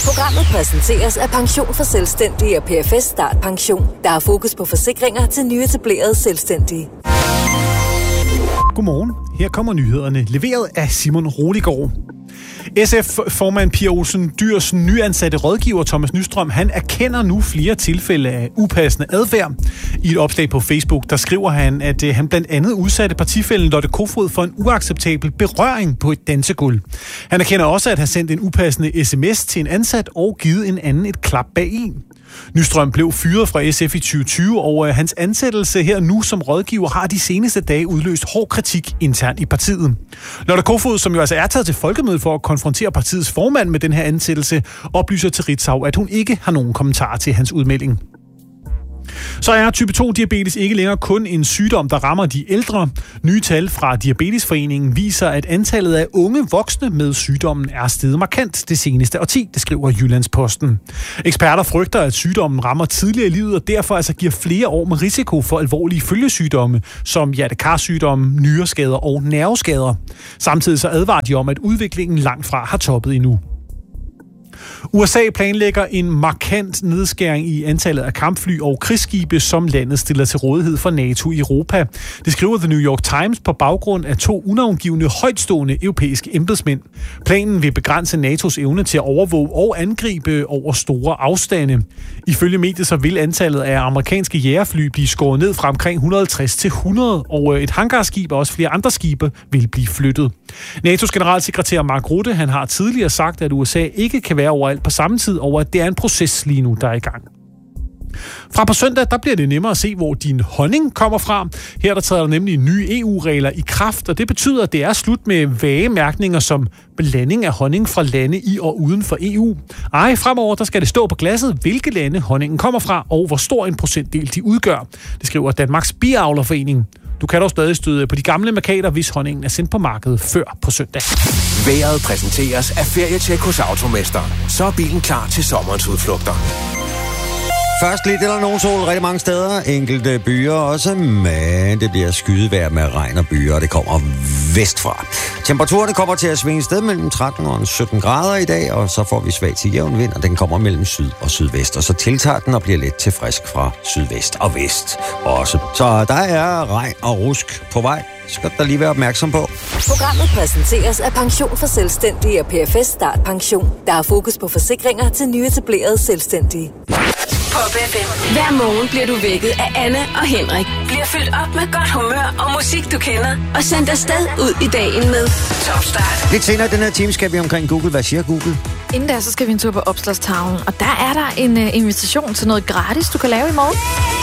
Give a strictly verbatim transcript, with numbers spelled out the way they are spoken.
Programmet præsenteres af Pension for Selvstændige og P F S Start Pension, der har fokus på forsikringer til nyetablerede selvstændige. Godmorgen. Her kommer nyhederne, leveret af Simon Roligård. S F-formand Pia Olsen Dyhrs nyansatte rådgiver Thomas Nystrøm, han erkender nu flere tilfælde af upassende adfærd. I et opslag på Facebook, der skriver han, at han blandt andet udsatte partifællen Lotte Kofod for en uacceptabel berøring på et dansegulv. Han erkender også, at han sendt en upassende sms til en ansat og givet en anden et klap bag en. Nystrøm blev fyret fra S F i tyve tyve, og hans ansættelse her nu som rådgiver har de seneste dage udløst hård kritik internt i partiet. Lotte Kofod, som jo altså er taget til folkemødet for at konfrontere partiets formand med den her ansættelse, oplyser til Ritzau, at hun ikke har nogen kommentarer til hans udmelding. Så er type to-diabetes ikke længere kun en sygdom, der rammer de ældre. Nye tal fra Diabetesforeningen viser, at antallet af unge voksne med sygdommen er steget markant det seneste årti, det skriver Jyllandsposten. Eksperter frygter, at sygdommen rammer tidligere i livet, og derfor altså giver flere år med risiko for alvorlige følgesygdomme, som hjertekarsygdomme, nyreskader og nerveskader. Samtidig så advarer de om, at udviklingen langt fra har toppet endnu. U S A planlægger en markant nedskæring i antallet af kampfly og krigsskibe, som landet stiller til rådighed for NATO i Europa. Det skriver The New York Times på baggrund af to unavngivne højtstående europæiske embedsmænd. Planen vil begrænse N A T O's evne til at overvåge og angribe over store afstande. Ifølge mediet så vil antallet af amerikanske jægerfly blive skåret ned fra omkring et hundrede og halvtreds til hundrede, og et hangarskib og også flere andre skibe vil blive flyttet. N A T O's generalsekretær Mark Rutte, han har tidligere sagt, at U S A ikke kan være overalt på samme tid, og at det er en proces lige nu, der er i gang. Fra på søndag, der bliver det nemmere at se, hvor din honning kommer fra. Her der træder der nemlig nye E U-regler i kraft, og det betyder, at det er slut med vage mærkninger som blanding af honning fra lande i og uden for E U. Ej, fremover der skal det stå på glasset, hvilke lande honningen kommer fra, og hvor stor en procentdel de udgør. Det skriver Danmarks Biavlerforening. Du kan dog stadig støde på de gamle markader, hvis honningen er sendt på markedet før på søndag. Vejret præsenteres af Ferietjek hos Automester. Så er bilen klar til sommerens udflugter. Først lidt eller nogen sol rigtig mange steder. Enkelte byer også, men det bliver skydevejr med regn og byer, og det kommer vestfra. Temperaturerne kommer til at svinge sted mellem tretten og sytten grader i dag, og så får vi svag til jævn vind, og den kommer mellem syd og sydvest. Og så tiltager den og bliver let til frisk fra sydvest og vest også. Så der er regn og rusk på vej. Skal der lige være opmærksom på. Programmet præsenteres af Pension for Selvstændige og P F S Start Pension, der har fokus på forsikringer til nyetablerede selvstændige. Pop F M. Hver morgen bliver du vækket af Anne og Henrik. Bliver fyldt op med godt humør og musik, du kender. Og sendt afsted ud i dagen med Top Start. Lidt senere i den her time skal vi omkring Google. Hvad siger Google? Inden da, så skal vi en tur på Opslagstavlen. Og der er der en uh, invitation til noget gratis, du kan lave i morgen.